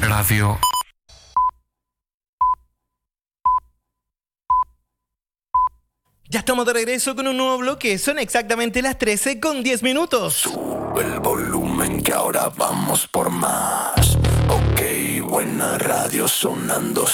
Radio. Ya estamos de regreso con un nuevo bloque. Son exactamente las 13:10. Sube el volumen que ahora vamos por más. Ok, buena radio sonando.